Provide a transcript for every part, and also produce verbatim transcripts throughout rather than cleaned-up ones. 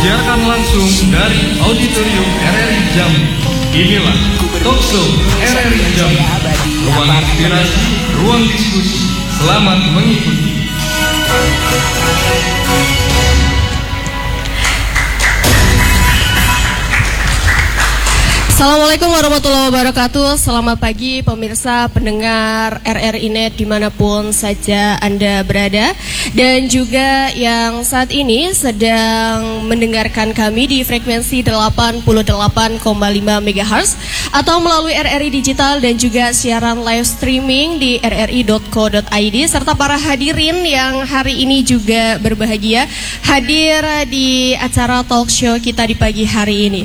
Disiarkan langsung dari Auditorium R R I Jambi. Inilah Talkshow R R I Jambi. Ruang inspirasi, ruang diskusi. Selamat mengikuti. Assalamualaikum warahmatullahi wabarakatuh. Selamat pagi pemirsa pendengar R R I Net dimanapun saja Anda berada, dan juga yang saat ini sedang mendengarkan kami di frekuensi delapan puluh delapan koma lima megahertz atau melalui R R I Digital, dan juga siaran live streaming di r r i dot co dot i d, serta para hadirin yang hari ini juga berbahagia hadir di acara talk show kita di pagi hari ini.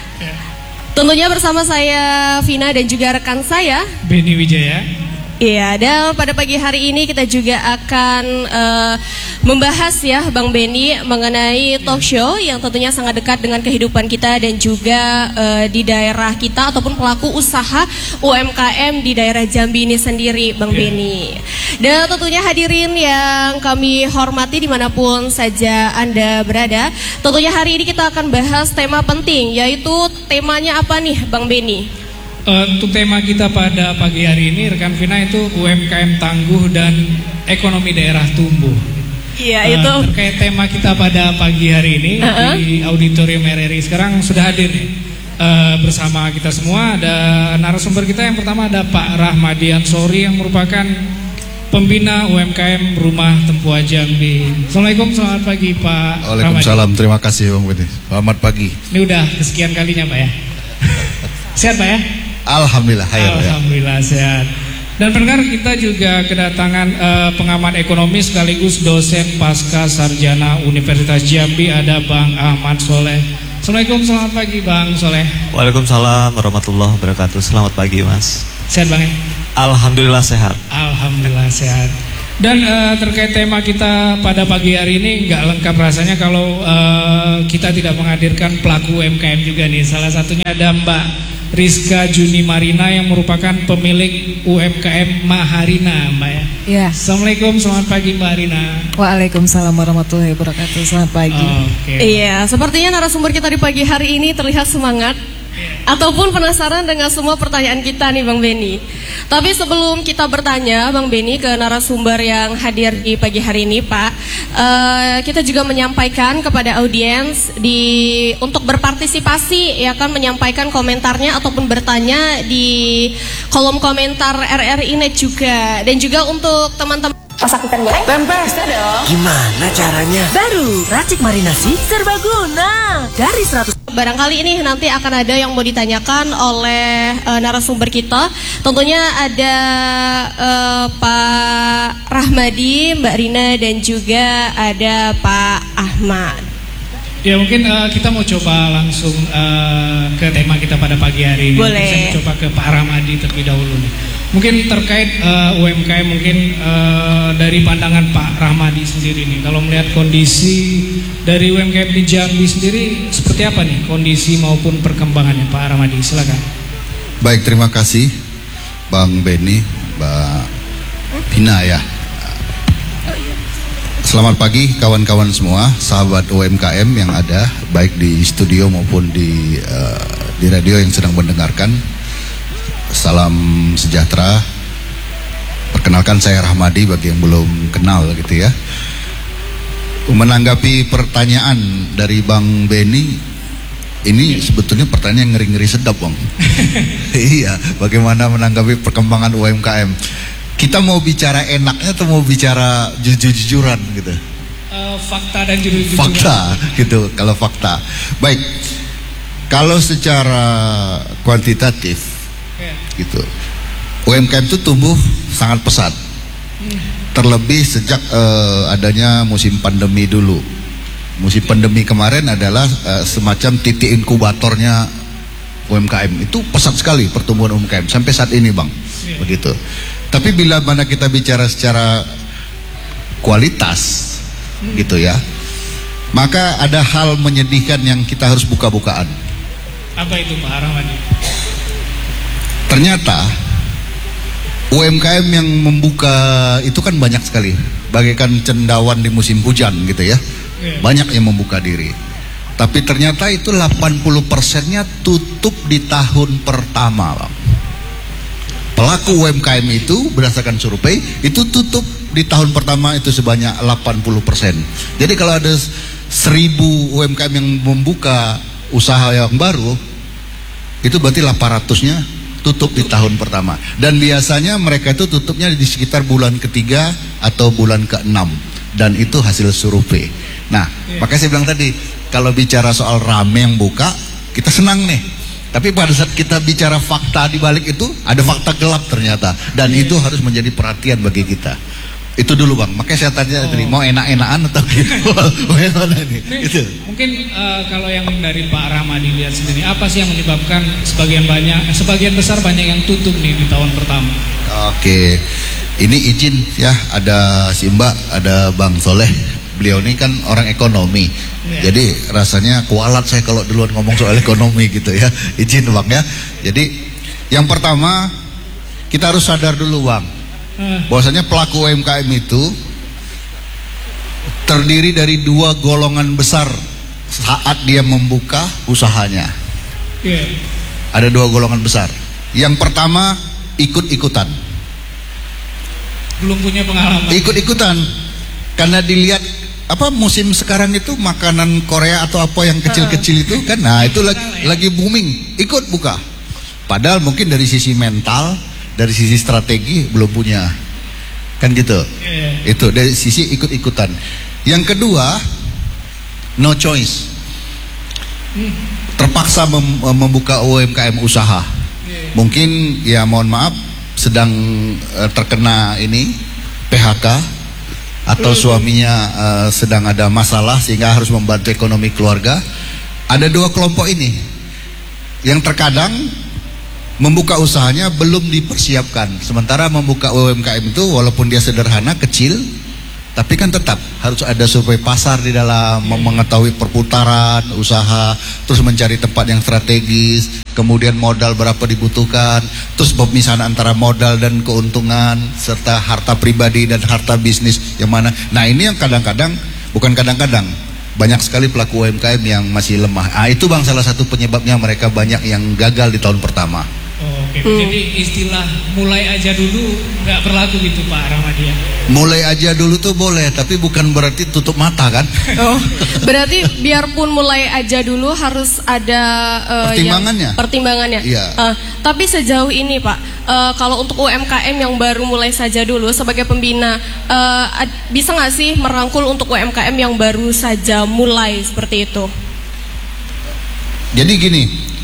Tentunya bersama saya Vina dan juga rekan saya Benny Wijaya. Iya, dan pada pagi hari ini kita juga akan uh, membahas ya Bang Benny mengenai talk show yang tentunya sangat dekat dengan kehidupan kita dan juga uh, di daerah kita ataupun pelaku usaha U M K M di daerah Jambi ini sendiri, Bang yeah. Benny. Dan tentunya hadirin yang kami hormati dimanapun saja Anda berada, tentunya hari ini kita akan bahas tema penting, yaitu temanya apa nih Bang Benny? Uh, untuk tema kita pada pagi hari ini, rekan Vina, itu U M K M tangguh dan ekonomi daerah tumbuh. Iya, uh, itu terkait tema kita pada pagi hari ini uh-huh. di Auditorium R R I. Sekarang sudah hadir uh, bersama kita semua. Ada narasumber kita yang pertama, ada Pak Rahmadi Ansori yang merupakan pembina U M K M Rumah Tempuhan Jambi. Assalamualaikum, selamat pagi Pak. Waalaikumsalam, Rahmadi. terima kasih Bang Budi. Selamat pagi. Ini udah kesekian kalinya Pak ya. Sehat Pak ya? Alhamdulillah, hayal, Alhamdulillah ya. Sehat. Dan pendengar, kita juga kedatangan uh, pengamat ekonomi sekaligus dosen pasca sarjana Universitas Jambi, ada Bang Ahmad Soleh. Assalamualaikum, selamat pagi Bang Soleh. Waalaikumsalam warahmatullahi wabarakatuh. Selamat pagi Mas. Sehat Bang ya? Alhamdulillah sehat. Alhamdulillah sehat. Dan uh, terkait tema kita pada pagi hari ini nggak lengkap rasanya kalau uh, kita tidak menghadirkan pelaku U M K M juga nih. Salah satunya ada Mbak Rizka Juni Marina yang merupakan pemilik U M K M Maharina, Mbak ya. Ya. Assalamualaikum, selamat pagi Mbak Rina. Waalaikumsalam warahmatullahi wabarakatuh. Selamat pagi. Okay. Iya, sepertinya narasumber kita di pagi hari ini terlihat semangat yeah. ataupun penasaran dengan semua pertanyaan kita nih Bang Benny. Tapi sebelum kita bertanya Bang Benny ke narasumber yang hadir di pagi hari ini Pak, uh, kita juga menyampaikan kepada audiens di untuk berpartisipasi ya kan, menyampaikan komentarnya ataupun bertanya di kolom komentar R R I Net juga, dan juga untuk teman-teman masak ikan goreng tempe bisa dong. Gimana caranya? Baru racik marinasi serbaguna dari seratus. Barangkali ini nanti akan ada yang mau ditanyakan oleh uh, narasumber kita. Tentunya ada uh, Pak Rahmadi, Mbak Rina, dan juga ada Pak Ahmad. Ya mungkin uh, kita mau coba langsung uh, ke tema kita pada pagi hari ini. Boleh. Saya coba ke Pak Rahmadi terlebih dahulu nih. Mungkin terkait uh, U M K M, mungkin uh, dari pandangan Pak Rahmadi sendiri nih, kalau melihat kondisi dari U M K M di Jambi sendiri seperti apa nih kondisi maupun perkembangannya, Pak Rahmadi, silakan. Baik, terima kasih Bang Benny, Mbak Vina ya. Selamat pagi kawan-kawan semua, sahabat U M K M yang ada baik di studio maupun di uh, di radio yang sedang mendengarkan. Salam sejahtera. Perkenalkan, saya Rahmadi bagi yang belum kenal gitu ya. Menanggapi pertanyaan dari Bang Benny, ini sebetulnya pertanyaan yang ngeri-ngeri sedap Bang. Iya, bagaimana menanggapi perkembangan U M K M? Kita mau bicara enaknya atau mau bicara jujur-jujuran gitu? Uh, fakta dan jujur-jujuran. Fakta gitu, kalau fakta. Baik, kalau secara kuantitatif yeah. gitu, U M K M itu tumbuh sangat pesat. Hmm. Terlebih sejak uh, adanya musim pandemi dulu. Musim pandemi kemarin adalah uh, semacam titik inkubatornya U M K M. Itu pesat sekali pertumbuhan U M K M sampai saat ini Bang, yeah. begitu. Tapi bila mana kita bicara secara kualitas hmm. gitu ya, maka ada hal menyedihkan yang kita harus buka-bukaan. Apa itu Pak Rahmadi? Ternyata U M K M yang membuka itu kan banyak sekali, bagaikan cendawan di musim hujan gitu ya. Yeah. Banyak yang membuka diri. Tapi ternyata itu delapan puluh persennya tutup di tahun pertama, Bang. Pelaku U M K M itu berdasarkan survei itu tutup di tahun pertama itu sebanyak delapan puluh persen. Jadi kalau ada seribu U M K M yang membuka usaha yang baru, itu berarti delapan ratusnya tutup di tahun pertama. Dan biasanya mereka itu tutupnya di sekitar bulan ketiga atau bulan keenam. Dan itu hasil survei. Nah, yeah. makanya saya bilang tadi, kalau bicara soal rame yang buka, kita senang nih. Tapi pada saat kita bicara fakta di balik itu, ada fakta gelap ternyata. Dan yeah. itu harus menjadi perhatian bagi kita. Itu dulu, Bang. Makanya saya tanya oh. tadi, mau enak-enakan atau gimana nih? Itu. Mungkin uh, kalau yang dari Pak Rahmadi lihat sendiri, apa sih yang menyebabkan sebagian banyak, sebagian besar banyak yang tutup nih di tahun pertama? Oke, ini izin ya, ada si Mbak, ada Bang Soleh. Beliau ini kan orang ekonomi, yeah. jadi rasanya kualat saya kalau duluan ngomong soal ekonomi gitu ya. Izin, Bang ya. Jadi yang pertama kita harus sadar dulu, Bang, bahwasanya pelaku U M K M itu terdiri dari dua golongan besar saat dia membuka usahanya. Yeah. Ada dua golongan besar. Yang pertama, ikut-ikutan. Belum punya pengalaman. Ikut-ikutan karena dilihat apa musim sekarang itu makanan Korea atau apa yang kecil-kecil itu kan, nah itu lagi, lagi booming, ikut buka. Padahal mungkin dari sisi mental, dari sisi strategi belum punya, kan gitu. Yeah. Itu dari sisi ikut-ikutan. Yang kedua, no choice, terpaksa mem membuka U M K M usaha. Yeah. Mungkin ya mohon maaf sedang uh, terkena ini P H K. Atau suaminya uh, sedang ada masalah sehingga harus membantu ekonomi keluarga. Ada dua kelompok ini yang terkadang membuka usahanya belum dipersiapkan. Sementara membuka U M K M itu walaupun dia sederhana, kecil, tapi kan tetap harus ada survei pasar di dalam, mengetahui perputaran usaha, terus mencari tempat yang strategis, kemudian modal berapa dibutuhkan, terus pemisahan antara modal dan keuntungan, serta harta pribadi dan harta bisnis yang mana. Nah ini yang kadang-kadang, bukan kadang-kadang, banyak sekali pelaku U M K M yang masih lemah. Ah itu, Bang, salah satu penyebabnya mereka banyak yang gagal di tahun pertama. Oh, oke. Hmm. Jadi istilah mulai aja dulu nggak berlaku gitu, Pak Rahmadi. Mulai aja dulu tuh boleh, tapi bukan berarti tutup mata kan? Oh, berarti biarpun mulai aja dulu harus ada uh, pertimbangannya. Yang, pertimbangannya. Iya. Uh, tapi sejauh ini, Pak, uh, kalau untuk U M K M yang baru mulai saja dulu sebagai pembina, uh, bisa nggak sih merangkul untuk U M K M yang baru saja mulai seperti itu? Jadi gini.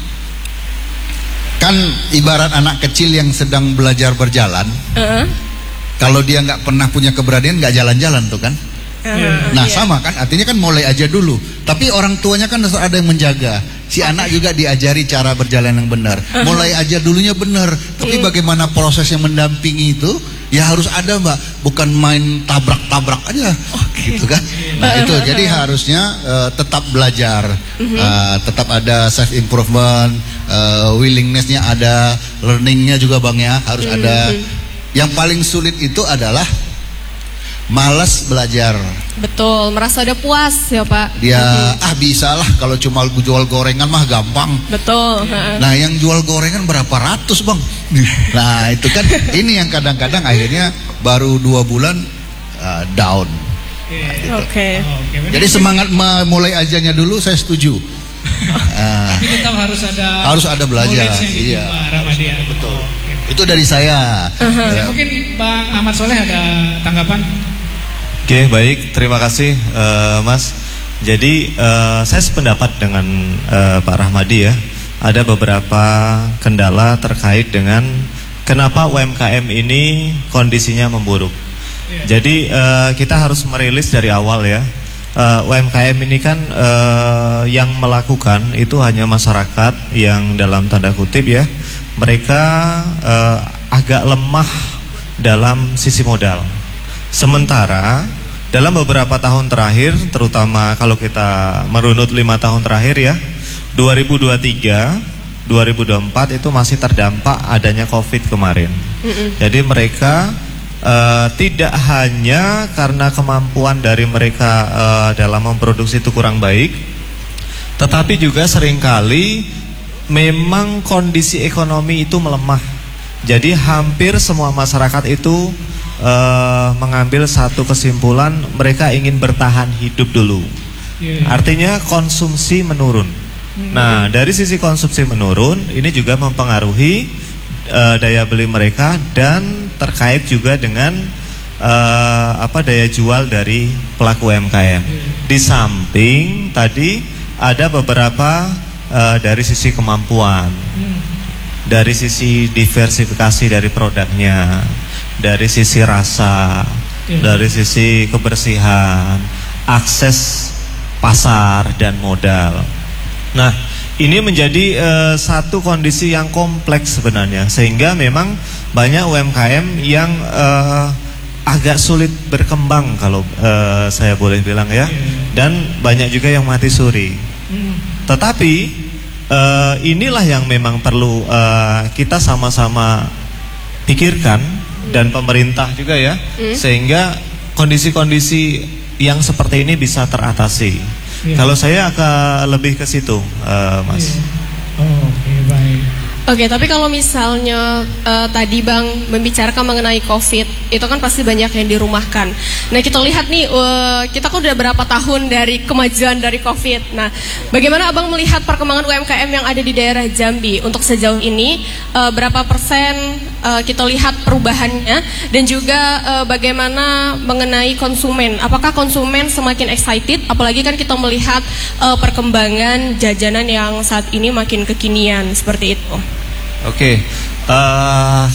Kan ibarat anak kecil yang sedang belajar berjalan, uh-uh. kalau dia nggak pernah punya keberanian nggak jalan-jalan tuh kan. Uh-huh. Nah yeah. sama kan, artinya kan mulai aja dulu. Tapi orang tuanya kan harus ada yang menjaga. Si okay. anak juga diajari cara berjalan yang benar. Uh-huh. Mulai aja dulunya benar. Tapi uh-huh. bagaimana proses yang mendampingi itu, ya harus ada, Mbak. Bukan main tabrak-tabrak aja, okay. gitu kan. Nah itu, uh-huh. jadi harusnya uh, tetap belajar, uh-huh. uh, tetap ada self improvement, uh, willingnessnya ada, learningnya juga, Bang ya, harus uh-huh. ada. Yang paling sulit itu adalah malas belajar. Betul, merasa udah puas ya, Pak. Dia uh-huh. ah bisa lah kalau cuma jual gorengan mah gampang. Betul. Uh-huh. Nah yang jual gorengan berapa ratus, Bang? Nah itu kan ini yang kadang-kadang akhirnya baru dua bulan uh, down. Nah, gitu. Oke. Okay. Oh, okay. Jadi semangat mulai ajanya dulu saya setuju. uh, Tapi tetap harus ada. Harus ada belajar. Iya. Rahmadian. Betul. Oh, okay. Itu dari saya. Uh-huh. Ya. Mungkin Bang Ahmad Soleh ada tanggapan? Oke, okay, baik, terima kasih uh, Mas. Jadi uh, saya sependapat dengan uh, Pak Rahmadi ya. Ada beberapa kendala terkait dengan kenapa U M K M ini kondisinya memburuk. Yeah. Jadi uh, kita harus merilis dari awal ya. Uh, U M K M ini kan uh, yang melakukan itu hanya masyarakat yang dalam tanda kutip ya, mereka uh, agak lemah dalam sisi modal. Sementara dalam beberapa tahun terakhir, terutama kalau kita merunut lima tahun terakhir ya, dua ribu dua puluh tiga, dua ribu dua puluh empat itu masih terdampak adanya COVID kemarin. Mm-mm. Jadi mereka uh, tidak hanya karena kemampuan dari mereka uh, dalam memproduksi itu kurang baik, Tetapi juga seringkali memang kondisi ekonomi itu melemah. Jadi hampir semua masyarakat itu uh, mengambil satu kesimpulan, mereka ingin bertahan hidup dulu. Yeah. Artinya konsumsi menurun. Hmm. Nah, dari sisi konsumsi menurun, ini juga mempengaruhi uh, daya beli mereka dan terkait juga dengan uh, apa daya jual dari pelaku U M K M. Yeah. Di samping tadi ada beberapa uh, dari sisi kemampuan, hmm. dari sisi diversifikasi dari produknya, dari sisi rasa, yeah. dari sisi kebersihan, akses pasar dan modal. Nah, ini menjadi uh, satu kondisi yang kompleks sebenarnya, sehingga memang banyak U M K M yang uh, agak sulit berkembang kalau uh, saya boleh bilang ya, dan banyak juga yang mati suri. Tetapi uh, inilah yang memang perlu uh, kita sama-sama pikirkan dan pemerintah juga ya, sehingga kondisi-kondisi yang seperti ini bisa teratasi. Yeah. Kalau saya akan lebih ke situ, uh, Mas. Yeah. Oh, oke, okay, baik. Oke, tapi kalau misalnya uh, tadi Bang membicarakan mengenai COVID, itu kan pasti banyak yang dirumahkan. Nah, kita lihat nih, uh, kita kan udah berapa tahun dari kemajuan dari COVID. Nah, bagaimana Abang melihat perkembangan U M K M yang ada di daerah Jambi untuk sejauh ini? Uh, berapa persen uh, kita lihat perubahannya? Dan juga uh, bagaimana mengenai konsumen? Apakah konsumen semakin excited? Apalagi kan kita melihat uh, perkembangan jajanan yang saat ini makin kekinian seperti itu. Oke, okay. uh,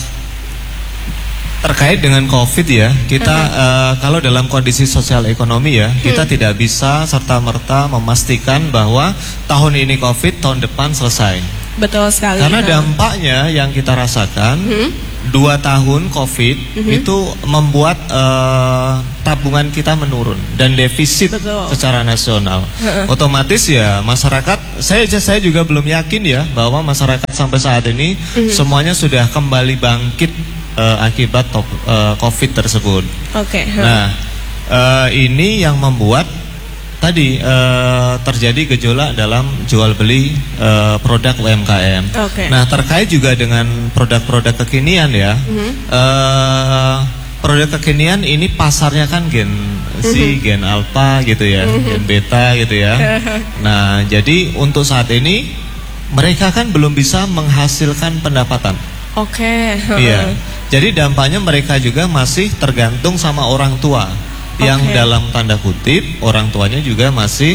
terkait dengan COVID ya, kita uh-huh. uh, kalau dalam kondisi sosial ekonomi ya, hmm. kita tidak bisa serta-merta memastikan bahwa tahun ini COVID, tahun depan selesai. Betul sekali. Karena dampaknya yang kita rasakan, hmm. dua tahun COVID hmm. itu membuat uh, tabungan kita menurun dan defisit Betul. secara nasional. Uh-uh. Otomatis ya masyarakat, saya saya juga belum yakin ya bahwa masyarakat sampai saat ini uh-huh. semuanya sudah kembali bangkit uh, akibat top, uh, COVID tersebut. Oke. Okay. Uh-huh. Nah, uh, ini yang membuat tadi uh, terjadi gejolak dalam jual beli uh, produk U M K M. Okay. Nah, terkait juga dengan produk-produk kekinian ya. Uh-huh. uh, Produk kekinian ini pasarnya kan gen Z, gen alpha gitu ya, gen beta gitu ya. Nah, jadi untuk saat ini mereka kan belum bisa menghasilkan pendapatan. Oke. Okay. Iya. Jadi dampaknya mereka juga masih tergantung sama orang tua. Yang okay. dalam tanda kutip orang tuanya juga masih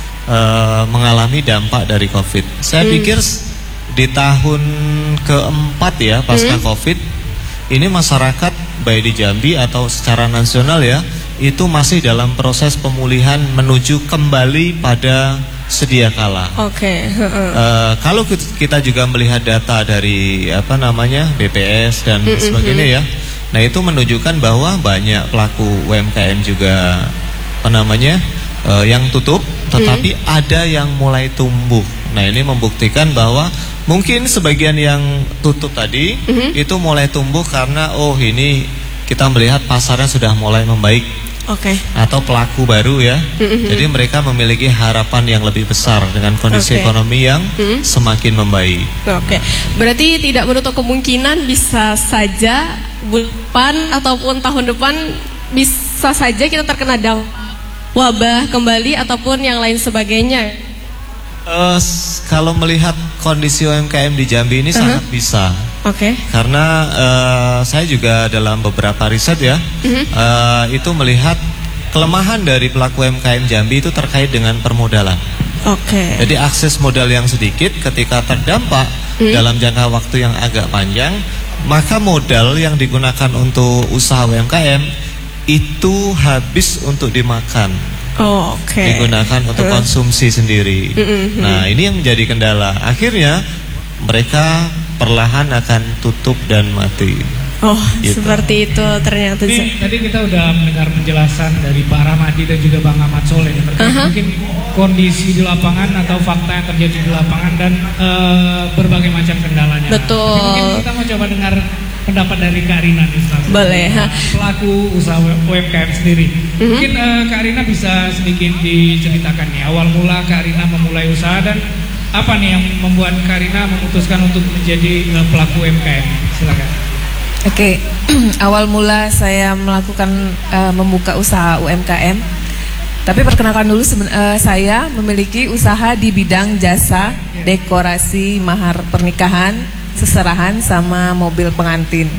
uh, mengalami dampak dari COVID. Saya hmm. pikir di tahun keempat ya pasca hmm. COVID ini masyarakat baik di Jambi atau secara nasional ya, itu masih dalam proses pemulihan menuju kembali pada sedia kala. Oke. Okay. uh, kalau kita juga melihat data dari apa namanya B P S dan mm-hmm. sebagainya ya, nah itu menunjukkan bahwa banyak pelaku U M K M juga apa namanya uh, yang tutup, tetapi mm. ada yang mulai tumbuh. Nah, ini membuktikan bahwa mungkin sebagian yang tutup tadi mm-hmm. itu mulai tumbuh karena oh ini kita melihat pasarnya sudah mulai membaik. Oke. Okay. Atau pelaku baru ya. Mm-hmm. Jadi mereka memiliki harapan yang lebih besar dengan kondisi okay. ekonomi yang mm-hmm. semakin membaik. Oke. Okay. Berarti tidak menutup kemungkinan bisa saja bulan depan ataupun tahun depan bisa saja kita terkena dampak wabah kembali ataupun yang lain sebagainya. Uh, kalau melihat kondisi U M K M di Jambi ini uh-huh. sangat bisa. Oke. Okay. Karena uh, saya juga dalam beberapa riset ya, uh-huh. uh, itu melihat kelemahan dari pelaku U M K M Jambi itu terkait dengan permodalan. Oke. Okay. Jadi akses modal yang sedikit ketika terdampak uh-huh. dalam jangka waktu yang agak panjang, maka modal yang digunakan untuk usaha U M K M itu habis untuk dimakan. Oh, oke. Okay. Digunakan untuk uh. konsumsi sendiri. Mm-hmm. Nah, ini yang menjadi kendala. Akhirnya mereka perlahan akan tutup dan mati. Oh, gitu. Seperti itu ternyata. Tadi, tadi kita udah mendengar penjelasan dari Pak Rahmadi dan juga Bang Ahmad Soleh terkait uh-huh. mungkin kondisi di lapangan atau fakta yang terjadi di lapangan dan uh, berbagai macam kendalanya. Betul. Tapi mungkin kita mau coba dengar pendapat dari Kak Rina nih, Boleh. Pelaku usaha U M K M sendiri. Mm-hmm. Mungkin uh, Kak Rina bisa sedikit diceritakan nih awal mula Kak Rina memulai usaha dan apa nih yang membuat Kak Rina memutuskan untuk menjadi uh, pelaku U M K M. Silakan. Oke, awal mula saya melakukan uh, membuka usaha U M K M. Tapi perkenalkan dulu seben, uh, saya memiliki usaha di bidang jasa, dekorasi, mahar pernikahan, seserahan sama mobil pengantin.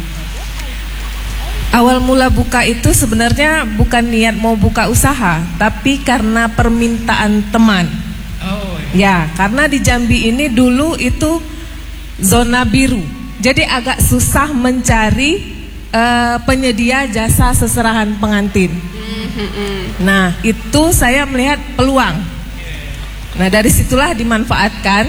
Awal mula buka itu sebenarnya bukan niat mau buka usaha, tapi karena permintaan teman. Oh, ya, karena di Jambi ini dulu itu zona biru. Jadi agak susah mencari uh, penyedia jasa seserahan pengantin. Nah, itu saya melihat peluang. Nah, dari situlah dimanfaatkan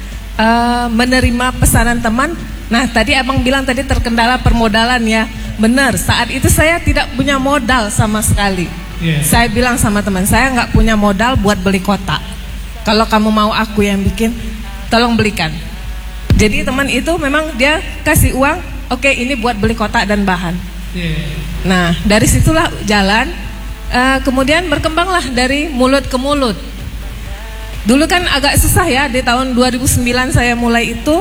uh, menerima pesanan teman. Nah, tadi abang bilang tadi terkendala permodalan ya. Benar, saat itu saya tidak punya modal sama sekali. Yeah. Saya bilang sama teman saya nggak punya modal buat beli kotak. Kalau kamu mau aku yang bikin, tolong belikan. Jadi teman itu memang dia kasih uang, oke okay, ini buat beli kotak dan bahan. Yeah. Nah, dari situlah jalan. Uh, kemudian berkembanglah dari mulut ke mulut. Dulu kan agak susah ya, di tahun dua ribu sembilan saya mulai itu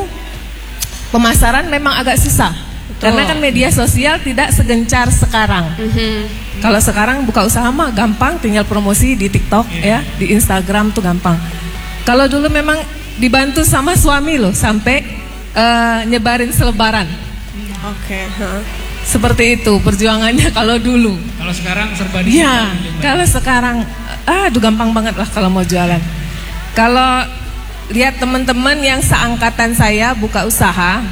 pemasaran memang agak susah. Betul. Karena kan media sosial tidak segencar sekarang. Mm-hmm. Kalau sekarang buka usaha mah gampang, tinggal promosi di TikTok yeah. ya, di Instagram tuh gampang. Kalau dulu memang dibantu sama suami loh sampai uh, nyebarin selebaran. Oke. Okay. Huh. Seperti itu perjuangannya kalau dulu. Kalau sekarang serba digital. Ya, kalau sekarang, aduh gampang banget lah kalau mau jualan. Kalau lihat teman-teman yang seangkatan saya buka usaha,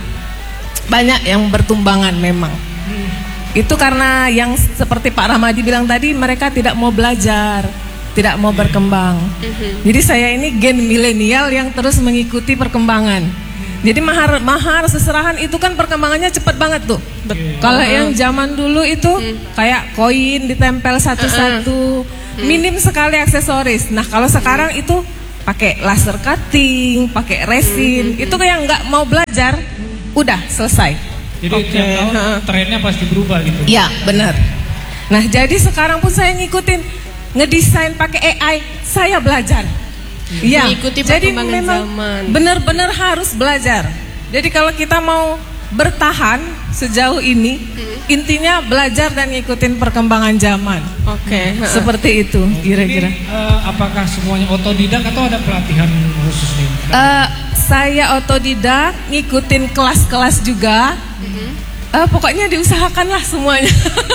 banyak yang bertumbangan memang. Hmm. Itu karena yang seperti Pak Rahmadi bilang tadi, mereka tidak mau belajar, tidak mau yeah. berkembang. Mm-hmm. Jadi saya ini gen milenial yang terus mengikuti perkembangan. Jadi mahar mahar seserahan itu kan perkembangannya cepat banget tuh. Okay. Kalau yang zaman dulu itu hmm. kayak koin ditempel satu-satu, hmm. minim sekali aksesoris. Nah kalau sekarang itu pakai laser cutting, pakai resin, hmm. itu kayak nggak mau belajar, udah selesai. Jadi okay. tiap tahun trennya pasti berubah gitu. Iya benar. Nah jadi sekarang pun saya ngikutin ngedesain pakai A I, saya belajar. Iya, jadi memang benar-benar harus belajar. Jadi kalau kita mau bertahan sejauh ini, hmm. intinya belajar dan ngikutin perkembangan zaman. Oke, okay. Seperti itu kira-kira. Jadi, uh, apakah semuanya otodidak atau ada pelatihan khusus nih? Uh, saya otodidak, ngikutin kelas-kelas juga. Hmm. Uh, pokoknya diusahakanlah semuanya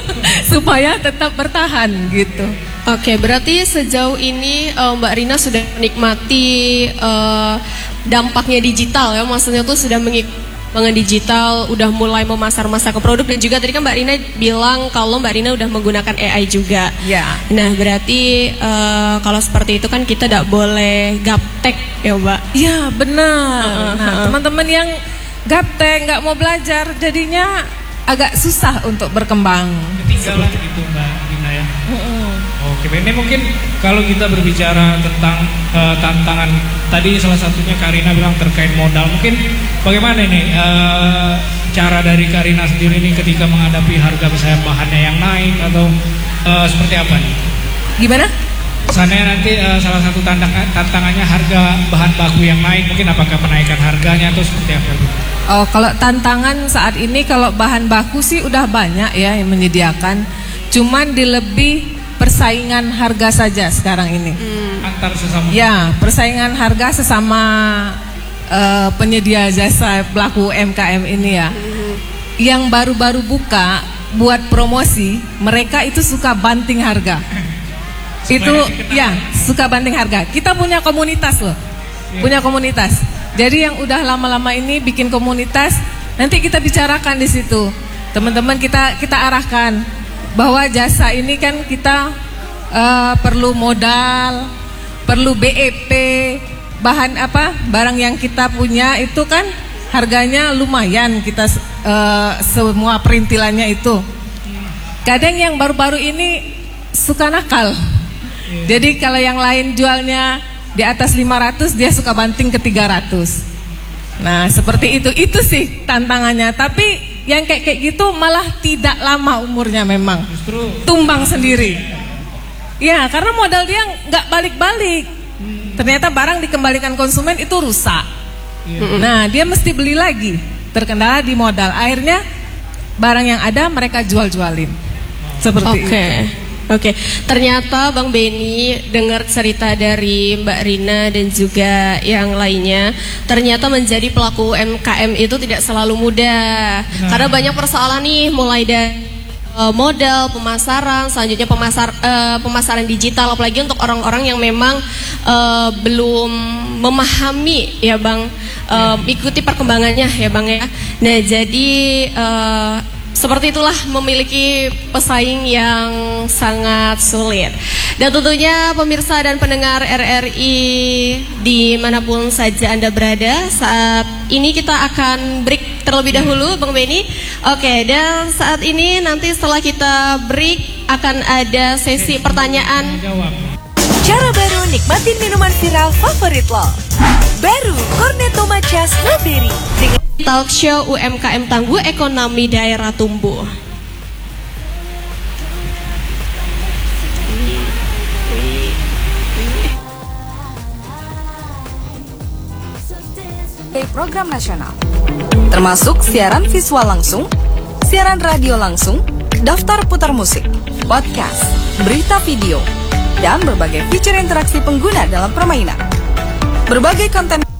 supaya tetap bertahan gitu. Oke, berarti sejauh ini uh, Mbak Rina sudah menikmati uh, dampaknya digital ya, maksudnya tuh sudah mengik digital, udah mulai memasar-masar ke produk dan juga tadi kan Mbak Rina bilang kalau Mbak Rina udah menggunakan A I juga. Ya. Nah, berarti uh, kalau seperti itu kan kita tidak boleh gaptek ya Mbak. Iya benar. Uh, nah, teman-teman yang gaptek nggak mau belajar jadinya agak susah untuk berkembang. Ketinggalan gitu Mbak Rina ya. Uh-uh. Oke, ini mungkin kalau kita berbicara tentang uh, tantangan tadi salah satunya Karina bilang terkait modal. Mungkin bagaimana nih uh, cara dari Karina sendiri nih ketika menghadapi harga misalnya bahannya yang naik atau uh, seperti apa nih? Gimana? Seandainya nanti uh, salah satu tantangan, tantangannya harga bahan baku yang naik, mungkin apakah penaikan harganya atau seperti apa? Oh, kalau tantangan saat ini kalau bahan baku sih udah banyak ya yang menyediakan, cuman di lebih persaingan harga saja sekarang ini. Hmm. Antar sesama. Ya, persaingan harga sesama uh, penyedia jasa pelaku U M K M ini ya. Hmm. Yang baru-baru buka buat promosi, mereka itu suka banting harga. Itu ya, suka banting harga. Kita punya komunitas loh. Yeah. Punya komunitas. Jadi yang udah lama-lama ini bikin komunitas, nanti kita bicarakan di situ. Teman-teman kita kita arahkan bahwa jasa ini kan kita uh, perlu modal, perlu B E P, bahan apa, barang yang kita punya itu kan harganya lumayan kita uh, semua perintilannya itu. Kadang yang baru-baru ini suka nakal. Jadi kalau yang lain jualnya di atas lima ratus, dia suka banting ke tiga ratus. Nah seperti itu, itu sih tantangannya. Tapi yang kayak kayak gitu malah tidak lama umurnya memang. Justru tumbang sendiri. Ya, karena modal dia nggak balik-balik. Hmm. Ternyata barang dikembalikan konsumen itu rusak. Yeah. Nah, dia mesti beli lagi. Terkendala di modal. Akhirnya barang yang ada mereka jual-jualin. Seperti Oke. itu. Oke, ternyata Bang Benny dengar cerita dari Mbak Rina dan juga yang lainnya, ternyata menjadi pelaku U M K M itu tidak selalu mudah. Nah. Karena banyak persoalan nih, mulai dari uh, modal, pemasaran, selanjutnya pemasar, uh, pemasaran digital, apalagi untuk orang-orang yang memang uh, belum memahami ya Bang, uh, ikuti perkembangannya ya Bang ya. Nah, jadi uh, seperti itulah memiliki pesaing yang sangat sulit. Dan tentunya pemirsa dan pendengar R R I dimanapun saja Anda berada, saat ini kita akan break terlebih dahulu Bang Benny. Oke, dan saat ini nanti setelah kita break akan ada sesi pertanyaan. Cara baru nikmatin minuman viral favorit lo. Baru Cornetto Matcha Strawberry dengan Talk Show U M K M Tangguh Ekonomi Daerah Tumbuh. Program nasional, termasuk siaran visual langsung, siaran radio langsung, daftar putar musik, podcast, berita video, dan berbagai fitur interaksi pengguna dalam permainan. Berbagai konten